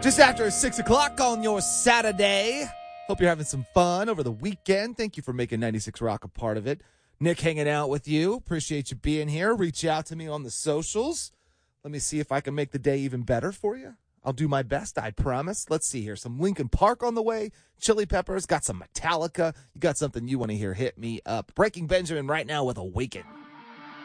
Just after 6 o'clock on your Saturday. Hope you're having some fun over the weekend. Thank you for making 96 Rock a part of it. Nick hanging out with you. Appreciate you being here. Reach out to me on the socials. Let me see if I can make the day even better for you. I'll do my best, I promise. Let's see here. Some Linkin Park on the way. Chili Peppers. Got some Metallica. You got something you want to hear, hit me up. Breaking Benjamin right now with Awaken.